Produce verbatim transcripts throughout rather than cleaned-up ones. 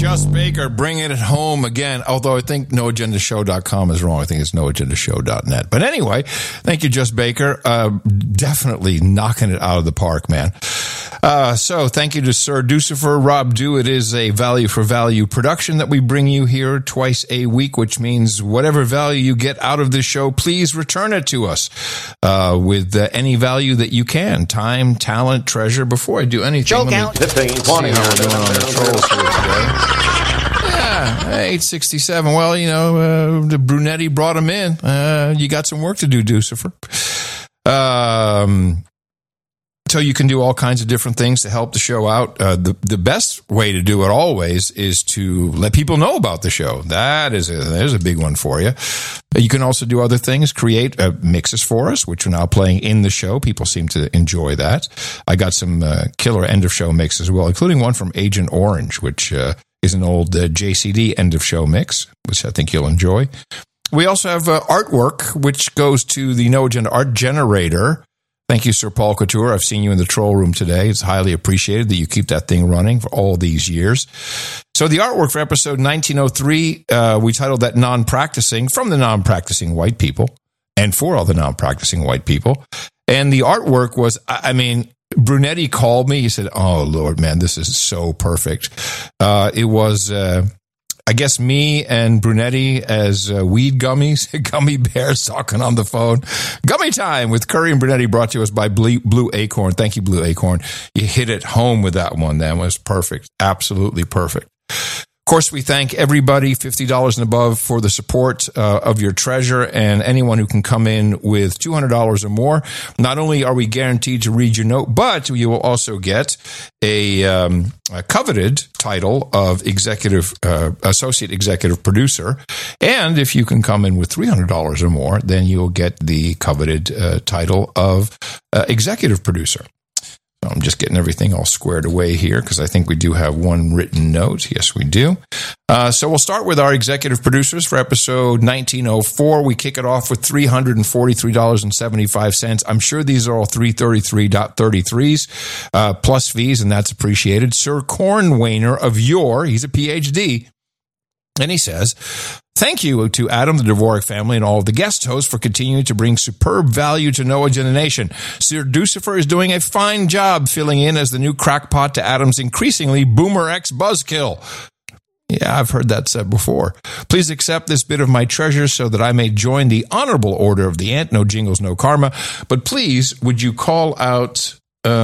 Just Baker bringing it home again, although I think no agenda show dot com is wrong. I think it's no agenda show dot net. But anyway, thank you, Just Baker. Uh, definitely knocking it out of the park, man. Uh, so thank you to Sir Ducifer, Rob Dew. It is a value for value production that we bring you here twice a week, which means whatever value you get out of this show, please return it to us uh, with uh, any value that you can. Time, talent, treasure. Before I do anything, Joke let me out. see how we're doing on the trolls here today. Yeah, eight sixty-seven. Well, you know, uh, the Brunetti brought him in. Uh, you got some work to do, Ducifer. Um... So you can do all kinds of different things to help the show out. Uh, the, the best way to do it always is to let people know about the show. That is a, there's a big one for you. You can also do other things, create uh, mixes for us, which are now playing in the show. People seem to enjoy that. I got some uh, killer end of show mix as well, including one from Agent Orange, which uh, is an old uh, J C D end of show mix, which I think you'll enjoy. We also have uh, artwork, which goes to the No Agenda Art Generator. Thank you, Sir Paul Couture. I've seen you in the troll room today. It's highly appreciated that you keep that thing running for all these years. So the artwork for episode nineteen oh three, uh, we titled that Non-Practicing, from the non-practicing white people and for all the non-practicing white people. And the artwork was, I mean, Brunetti called me. He said, oh, Lord, man, this is so perfect. Uh, it was... Uh, I guess me and Brunetti as uh, weed gummies, gummy bears talking on the phone. Gummy time with Curry and Brunetti, brought to us by Blue, Blue Acorn. Thank you, Blue Acorn. You hit it home with that one. That was perfect. Absolutely perfect. Of course, we thank everybody, fifty dollars and above, for the support uh, of your treasure, and anyone who can come in with two hundred dollars or more. Not only are we guaranteed to read your note, but you will also get a, um, a coveted title of executive, uh, associate executive producer. And if you can come in with three hundred dollars or more, then you'll get the coveted uh, title of uh, executive producer. I'm just getting everything all squared away here because I think we do have one written note. Yes, we do. Uh, so we'll start with our executive producers for episode nineteen oh four. We kick it off with three hundred forty-three dollars and seventy-five cents. I'm sure these are all three thirty-three thirty-threes uh, plus fees, and that's appreciated. Sir Cornwainer of Yore, he's a P H D. And he says, thank you to Adam, the Dvorak family, and all of the guest hosts for continuing to bring superb value to No Agenda Nation. Sir Ducifer is doing a fine job filling in as the new crackpot to Adam's increasingly Boomer X buzzkill. Yeah, I've heard that said before. Please accept this bit of my treasure so that I may join the honorable order of the ant. No jingles, no karma. But please, would you call out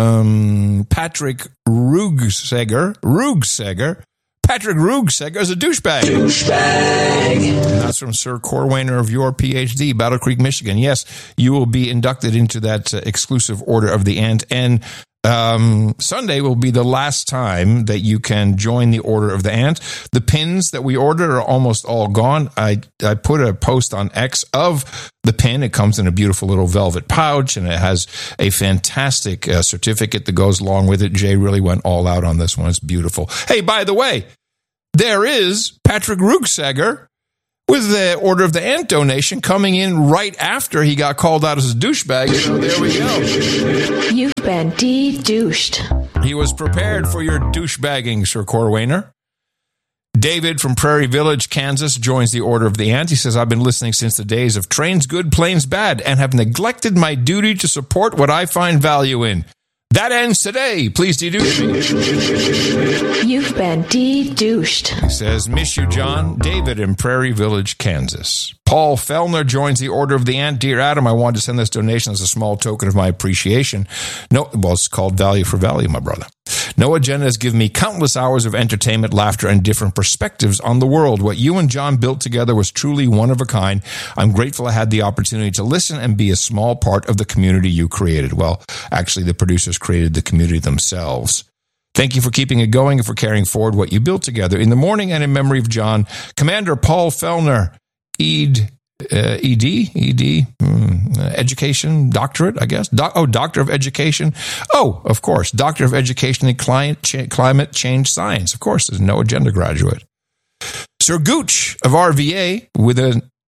um, Patrick Rugseger, Rugseger, Patrick Rugseger is a douchebag. Douchebag. That's from Sir Corwainer of Your P H D, Battle Creek, Michigan. Yes, you will be inducted into that uh, exclusive Order of the Ant. And um, Sunday will be the last time that you can join the Order of the Ant. The pins that we ordered are almost all gone. I, I put a post on X of the pin. It comes in a beautiful little velvet pouch, and it has a fantastic uh, certificate that goes along with it. Jay really went all out on this one. It's beautiful. Hey, by the way, there is Patrick Rugseger with the Order of the Ant donation coming in right after he got called out as a douchebag. So there we go. You've been de-douched. He was prepared for your douchebagging, Sir Corwainer. David from Prairie Village, Kansas, joins the Order of the Ant. He says, I've been listening since the days of Trains Good, Planes Bad, and have neglected my duty to support what I find value in. That ends today. Please de-douche me. You've been de-douched. He says, miss you, John. David in Prairie Village, Kansas. Paul Fellner joins the Order of the Ant. Dear Adam, I wanted to send this donation as a small token of my appreciation. No, well, it's called Value for Value, my brother. No Agenda has given me countless hours of entertainment, laughter, and different perspectives on the world. What you and John built together was truly one of a kind. I'm grateful I had the opportunity to listen and be a small part of the community you created. Well, actually, the producers created the community themselves. Thank you for keeping it going and for carrying forward what you built together. In the morning and in memory of John, Commander Paul Fellner, E D, uh, E D, E D, hmm, uh, education, doctorate, I guess. Do- oh, Doctor of Education. Oh, of course, Doctor of Education in Climate, Ch- Climate Change Science. Of course, there's No Agenda graduate. Sir Gooch of R V A with a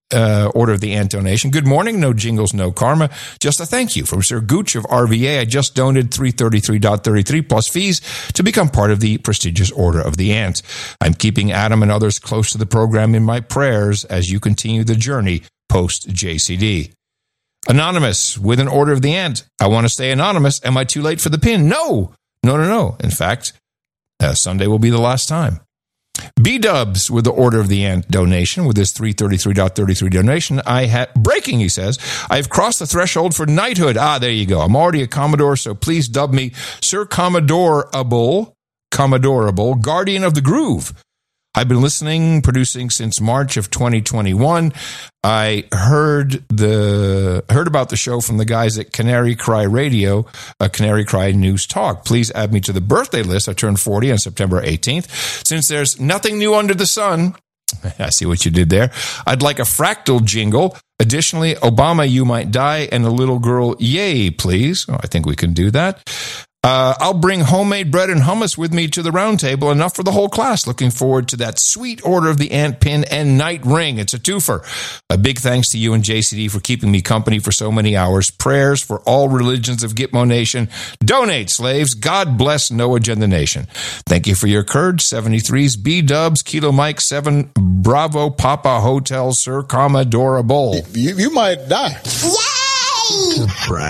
uh, Order of the Ant donation. Good morning. No jingles, no karma. Just a thank you from Sir Gooch of R V A. I just donated three thirty-three thirty-three plus fees to become part of the prestigious Order of the Ant. I'm keeping Adam and others close to the program in my prayers as you continue the journey post J C D. Anonymous with an Order of the Ant. I want to stay anonymous. Am I too late for the pin? No, no, no, no. In fact, uh, Sunday will be the last time. B-Dubs with the Order of the Ant donation with his three thirty-three thirty-three donation. I had breaking, he says, I've crossed the threshold for knighthood. Ah, there you go. I'm already a Commodore, so please dub me Sir Commodore-able, Commodore-able, Guardian of the Groove. I've been listening, producing since March of twenty twenty-one. I heard the heard about the show from the guys at Canary Cry Radio, uh, Canary Cry News Talk. Please add me to the birthday list. I turned forty on September eighteenth. Since there's nothing new under the sun, I see what you did there. I'd like a fractal jingle. Additionally, Obama, you might die, and a little girl, yay, please. Oh, I think we can do that. Uh, I'll bring homemade bread and hummus with me to the round table, enough for the whole class. Looking forward to that sweet Order of the Ant pin and night ring. It's a twofer. A big thanks to you and J C D for keeping me company for so many hours. Prayers for all religions of Gitmo Nation. Donate, slaves. God bless No Agenda Nation. Thank you for your courage. seventy-threes, B-Dubs, Kilo Mike, seven, Bravo, Papa Hotel, Sir Commodore Bowl. You, you might die. Yay!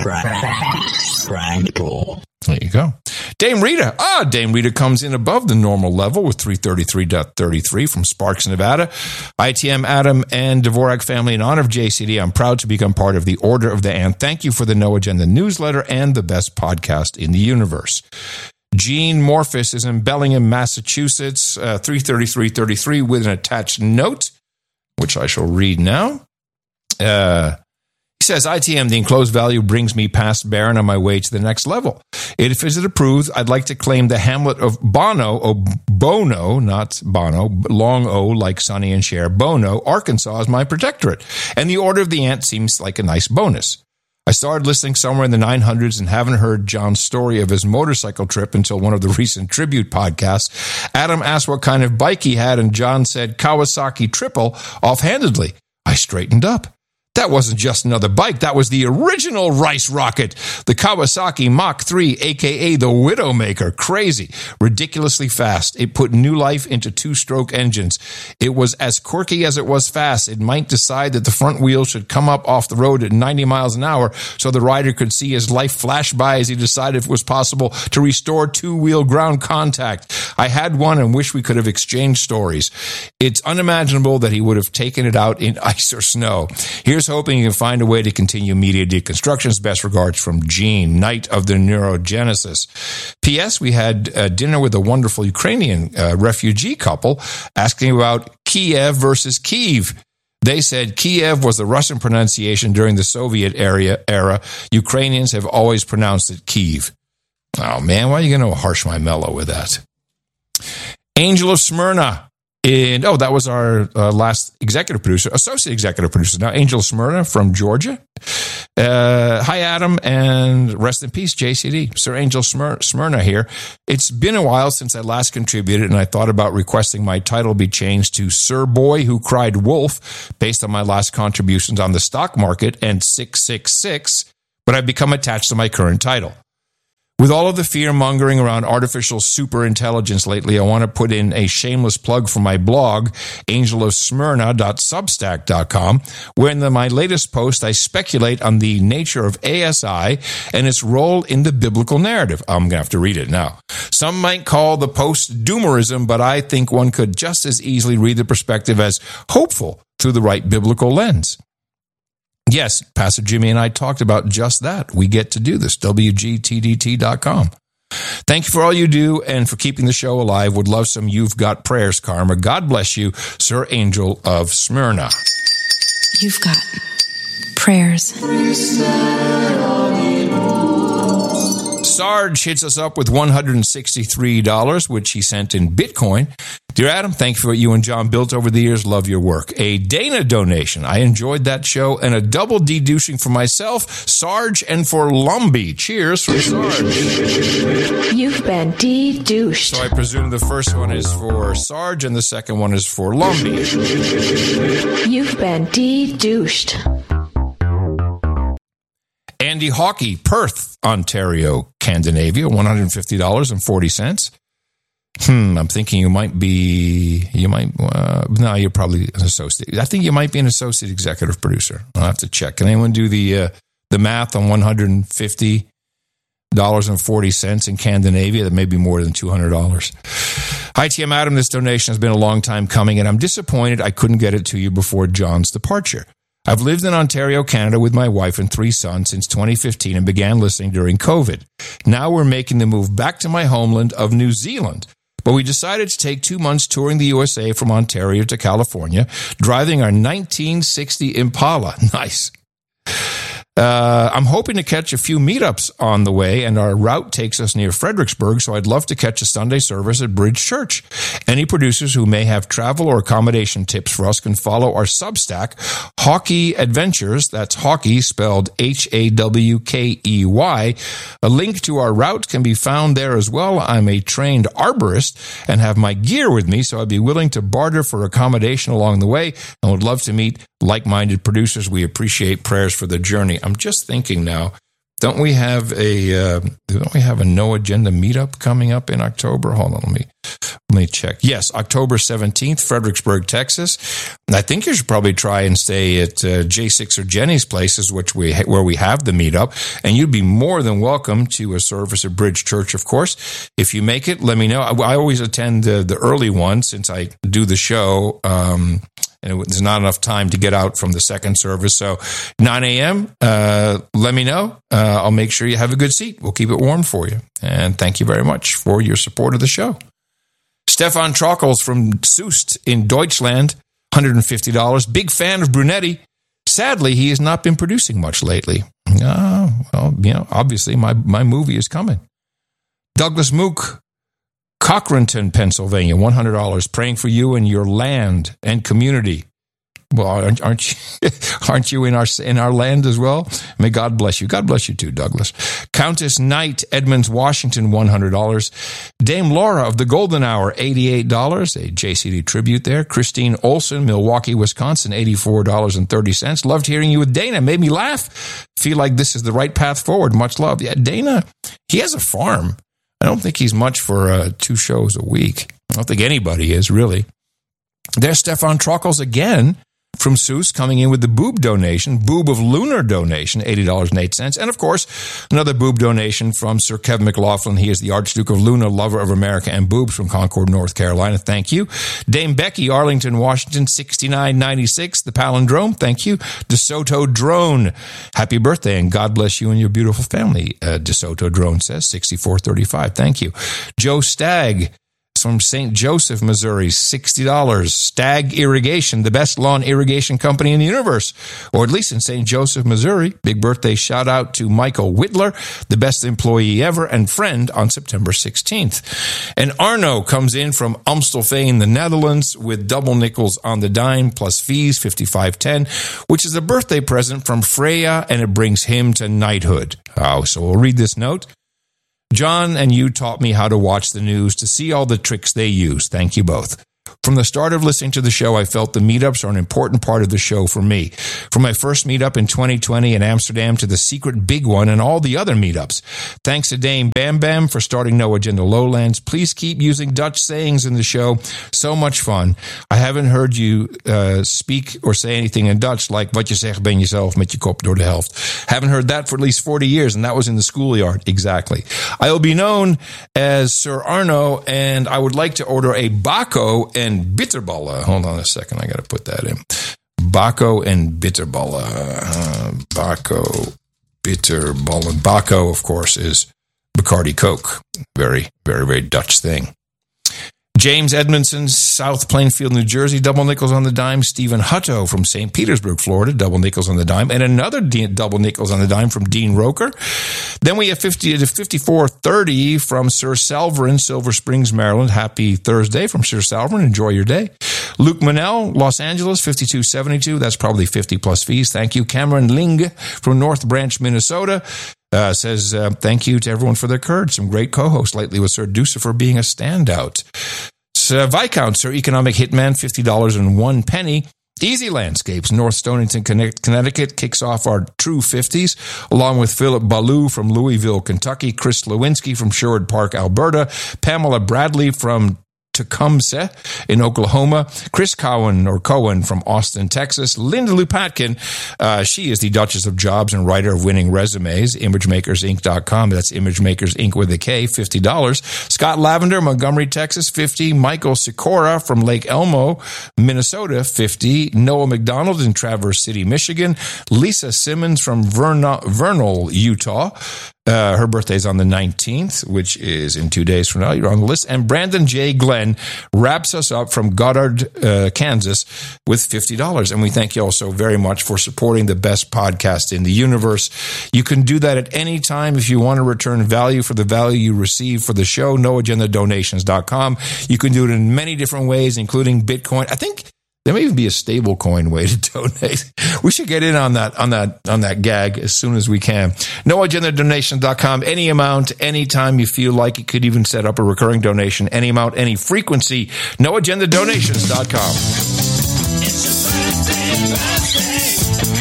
Fractal. There you go. Dame Rita. Ah, Dame Rita comes in above the normal level with three thirty-three thirty-three from Sparks, Nevada. I T M, Adam, and Dvorak family, in honor of J C D, I'm proud to become part of the Order of the Ant. Thank you for the No Agenda newsletter and the best podcast in the universe. Gene Morphus is in Bellingham, Massachusetts, uh, three thirty-three thirty-three with an attached note, which I shall read now. Uh... He says, I T M, the enclosed value brings me past Baron on my way to the next level. If it approved, I'd like to claim the hamlet of Bono, or Bono, not Bono, long O like Sonny and Cher, Bono, Arkansas as my protectorate. And the Order of the Ant seems like a nice bonus. I started listening somewhere in the nine hundreds and haven't heard John's story of his motorcycle trip until one of the recent tribute podcasts. Adam asked what kind of bike he had, and John said Kawasaki Triple offhandedly. I straightened up. That wasn't just another bike. That was the original Rice Rocket, the Kawasaki Mach three, a k a the Widowmaker. Crazy, ridiculously fast. It put new life into two-stroke engines. It was as quirky as it was fast. It might decide that the front wheel should come up off the road at ninety miles an hour so the rider could see his life flash by as he decided if it was possible to restore two-wheel ground contact. I had one and wish we could have exchanged stories. It's unimaginable that he would have taken it out in ice or snow. Here's hoping you can find a way to continue media deconstructions. Best regards from Gene, Knight of the Neurogenesis. P S. We had uh, dinner with a wonderful Ukrainian uh, refugee couple asking about Kiev versus Kyiv. They said Kiev was the Russian pronunciation during the Soviet area, era. Ukrainians have always pronounced it Kyiv. Oh, man, why are you going to harsh my mellow with that? Angel of Smyrna. And, oh, that was our uh, last executive producer, associate executive producer. Now, Angel Smyrna from Georgia. Uh, hi, Adam, and rest in peace, J C D. Sir Angel Smyr- Smyrna here. It's been a while since I last contributed, and I thought about requesting my title be changed to Sir Boy Who Cried Wolf, based on my last contributions on the stock market and six six six, but I've become attached to my current title. With all of the fear-mongering around artificial superintelligence lately, I want to put in a shameless plug for my blog, angel of smyrna dot substack dot com, where in the, my latest post, I speculate on the nature of A S I and its role in the biblical narrative. I'm going to have to read it now. Some might call the post doomerism, but I think one could just as easily read the perspective as hopeful through the right biblical lens. Yes, Pastor Jimmy and I talked about just that. We get to do this, W G T D T dot com. Thank you for all you do and for keeping the show alive. Would love some You've Got Prayers, Karma. God bless you, Sir Angel of Smyrna. You've got prayers. Sarge hits us up with one hundred sixty-three dollars, which he sent in Bitcoin. Dear Adam, thank you for what you and John built over the years. Love your work. A Dana donation. I enjoyed that show. And a double de-douching for myself, Sarge, and for Lumbee. Cheers for Sarge. You've been de-douched. So I presume the first one is for Sarge and the second one is for Lumbee. You've been de-douched. Andy Hockey, Perth, Ontario, Scandinavia, one hundred fifty dollars and forty cents. Hmm, I'm thinking you might be, you might, uh, no, you're probably an associate. I think you might be an associate executive producer. I'll have to check. Can anyone do the uh, the math on one hundred fifty dollars and forty cents in Scandinavia? That may be more than two hundred dollars. Hi, T M Adam. This donation has been a long time coming, and I'm disappointed I couldn't get it to you before John's departure. I've lived in Ontario, Canada with my wife and three sons since twenty fifteen and began listening during COVID. Now we're making the move back to my homeland of New Zealand. But we decided to take two months touring the U S A from Ontario to California, driving our nineteen sixty Impala. Nice. Uh, I'm hoping to catch a few meetups on the way, and our route takes us near Fredericksburg, so I'd love to catch a Sunday service at Bridge Church. Any producers who may have travel or accommodation tips for us can follow our Substack, Hockey Adventures. That's hockey spelled H A W K E Y. A link to our route can be found there as well. I'm a trained arborist and have my gear with me, so I'd be willing to barter for accommodation along the way and would love to meet like-minded producers. We appreciate prayers for the journey. I'm just thinking now, don't we have a uh, don't we have a No Agenda meetup coming up in October? Hold on, let me let me check. Yes, October seventeenth, Fredericksburg, Texas. And I think you should probably try and stay at uh, J six or Jenny's places, which we ha- where we have the meetup. And you'd be more than welcome to a service at Bridge Church, of course. If you make it, let me know. I, I always attend uh, the early one since I do the show. Um, And there's not enough time to get out from the second service. So nine a.m., uh, let me know. Uh, I'll make sure you have a good seat. We'll keep it warm for you. And thank you very much for your support of the show. Stefan Trockels from Soest in Deutschland, one hundred fifty dollars. Big fan of Brunetti. Sadly, he has not been producing much lately. Uh, well, you know, obviously my, my movie is coming. Douglas Mook, Cochranton, Pennsylvania, one hundred dollars. Praying for you and your land and community. Well, aren't, aren't you, aren't you in our in our land as well? May God bless you. God bless you too, Douglas. Countess Knight, Edmonds, Washington, one hundred dollars. Dame Laura of the Golden Hour, eighty-eight dollars. A J C D tribute there. Christine Olson, Milwaukee, Wisconsin, eighty-four dollars and thirty cents. Loved hearing you with Dana. Made me laugh. Feel like this is the right path forward. Much love. Yeah, Dana, he has a farm. I don't think he's much for uh, two shows a week. I don't think anybody is, really. There's Stefan Trockels again from Soest coming in with the boob donation, boob of lunar donation, eighty dollars and eight cents. And, of course, another boob donation from Sir Kevin McLaughlin. He is the Archduke of Luna, lover of America and boobs from Concord, North Carolina. Thank you. Dame Becky, Arlington, Washington, sixty-nine ninety-six. The Palindrome. Thank you. DeSoto Drone. Happy birthday and God bless you and your beautiful family. Uh, DeSoto Drone says sixty-four thirty-five. Thank you. Joe Stagg from Saint Joseph, Missouri, sixty dollars. Stagg Irrigation, the best lawn irrigation company in the universe, or at least in Saint Joseph, Missouri. Big birthday shout out to Michael Whitler, the best employee ever and friend on September sixteenth. And Arno comes in from Amstelveen, the Netherlands, with double nickels on the dime plus fees, fifty-five ten, which is a birthday present from Freya, and it brings him to knighthood. Oh, so we'll read this note. John and you taught me how to watch the news to see all the tricks they use. Thank you both. From the start of listening to the show, I felt the meetups are an important part of the show for me. From my first meetup in twenty twenty in Amsterdam to the secret big one and all the other meetups. Thanks to Dame Bam Bam for starting No Agenda Lowlands. Please keep using Dutch sayings in the show. So much fun. I haven't heard you uh, speak or say anything in Dutch like wat je zegt ben jezelf met je kop door de helft. Haven't heard that for at least forty years, and that was in the schoolyard. Exactly. I will be known as Sir Arno, and I would like to order a Baco and bitterballen. Hold on a second. I got to put that in. Baco and bitterballen. Uh, Baco, bitterballen. Baco, of course, is Bacardi Coke. Very, very, very Dutch thing. James Edmondson, South Plainfield, New Jersey, double nickels on the dime. Stephen Hutto from Saint Petersburg, Florida, double nickels on the dime. And another de- double nickels on the dime from Dean Roker. Then we have fifty to fifty-four thirty from Sir Salverin, Silver Springs, Maryland. Happy Thursday from Sir Salverin. Enjoy your day. Luke Manel, Los Angeles, fifty-two seventy-two. That's probably fifty plus fees. Thank you. Cameron Ling from North Branch, Minnesota. Uh, says, uh, thank you to everyone for their courage. Some great co-hosts lately with Sir Ducifer being a standout. Sir Viscount, Sir Economic Hitman, fifty dollars and one penny. Easy Landscapes, North Stonington, Connecticut, kicks off our true fifties, along with Philip Ballou from Louisville, Kentucky, Chris Lewinsky from Sherwood Park, Alberta, Pamela Bradley from Tecumseh in Oklahoma, Chris Cowan or Cohen from Austin, Texas, Linda Lupatkin, uh, she is the Duchess of Jobs and writer of Winning Resumes, imagemakers inc dot com, that's Imagemakers Incorporated with a K, fifty dollars. Scott Lavender, Montgomery, Texas, fifty dollars. Michael Sikora from Lake Elmo, Minnesota, fifty dollars. Noah McDonald in Traverse City, Michigan. Lisa Simmons from Vernal, Vernal Utah. Uh, her birthday is on the nineteenth, which is in two days from now. You're on the list. And Brandon J. Glenn wraps us up from Goddard, uh, Kansas with fifty dollars. And we thank you all so very much for supporting the best podcast in the universe. You can do that at any time if you want to return value for the value you receive for the show. no agenda donations dot com. You can do it in many different ways, including Bitcoin. I think there may even be a stable coin way to donate. We should get in on that, on that, on that gag as soon as we can. no agenda donations dot com. Any amount, anytime you feel like you could even set up a recurring donation. Any amount, any frequency. no agenda donations dot com. It's a birthday, birthday.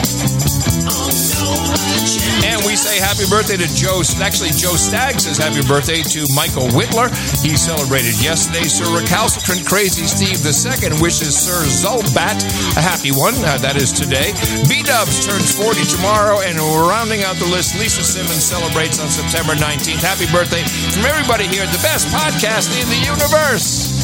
And we say happy birthday to Joe. Actually, Joe Stagg says happy birthday to Michael Whitler. He celebrated yesterday. Sir Recalcitrant Crazy Steve the Second wishes Sir Zulbat a happy one. Uh, that is today. B-Dubs turns forty tomorrow. And rounding out the list, Lisa Simmons celebrates on September nineteenth. Happy birthday from everybody here at the best podcast in the universe.